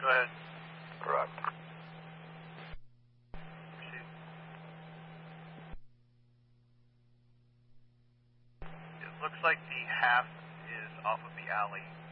Go ahead. Correct. Proceed. It looks like the half is off of the alley.